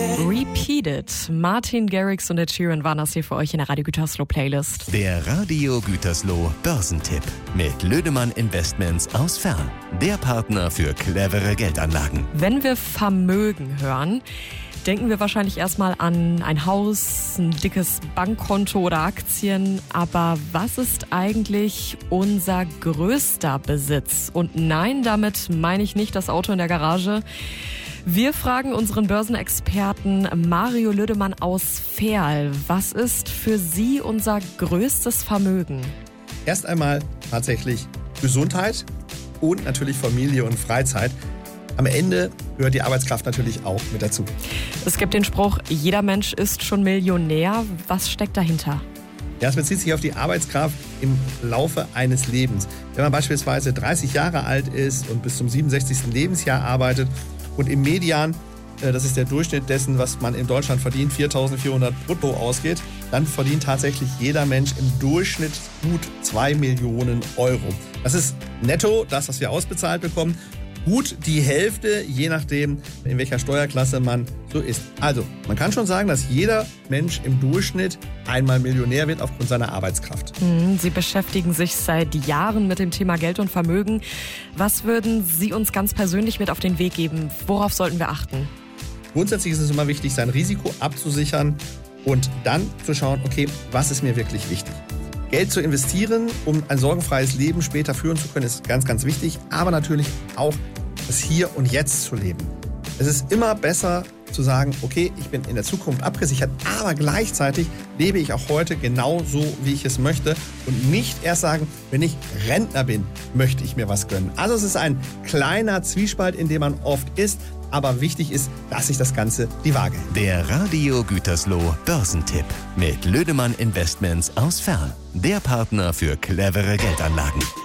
Repeated. Martin Garrix und Ed Sheeran waren das hier für euch in der Radio Gütersloh Playlist. Der Radio Gütersloh Börsentipp mit Lödemann Investments aus Fern. Der Partner für clevere Geldanlagen. Wenn wir Vermögen hören, denken wir wahrscheinlich erstmal an ein Haus, ein dickes Bankkonto oder Aktien. Aber was ist eigentlich unser größter Besitz? Und nein, damit meine ich nicht das Auto in der Garage. Wir fragen unseren Börsenexperten Mario Lödemann aus Verl. Was ist für Sie unser größtes Vermögen? Erst einmal tatsächlich Gesundheit und natürlich Familie und Freizeit. Am Ende gehört die Arbeitskraft natürlich auch mit dazu. Es gibt den Spruch, jeder Mensch ist schon Millionär. Was steckt dahinter? Ja, es bezieht sich auf die Arbeitskraft im Laufe eines Lebens. Wenn man beispielsweise 30 Jahre alt ist und bis zum 67. Lebensjahr arbeitet und im Median, das ist der Durchschnitt dessen, was man in Deutschland verdient, 4.400 brutto ausgeht, dann verdient tatsächlich jeder Mensch im Durchschnitt gut 2 Millionen Euro. Das ist netto, das, was wir ausbezahlt bekommen. Gut die Hälfte, je nachdem, in welcher Steuerklasse man so ist. Also, man kann schon sagen, dass jeder Mensch im Durchschnitt einmal Millionär wird aufgrund seiner Arbeitskraft. Sie beschäftigen sich seit Jahren mit dem Thema Geld und Vermögen. Was würden Sie uns ganz persönlich mit auf den Weg geben? Worauf sollten wir achten? Grundsätzlich ist es immer wichtig, sein Risiko abzusichern und dann zu schauen, okay, was ist mir wirklich wichtig? Geld zu investieren, um ein sorgenfreies Leben später führen zu können, ist ganz, ganz wichtig. Aber natürlich auch das Hier und Jetzt zu leben. Es ist immer besser zu sagen, okay, ich bin in der Zukunft abgesichert, aber gleichzeitig lebe ich auch heute genau so, wie ich es möchte und nicht erst sagen, wenn ich Rentner bin, möchte ich mir was gönnen. Also es ist ein kleiner Zwiespalt, in dem man oft ist, aber wichtig ist, dass sich das Ganze die Waage hält. Der Radio Gütersloh Börsentipp mit Lödemann Investments aus Fern. Der Partner für clevere Geldanlagen.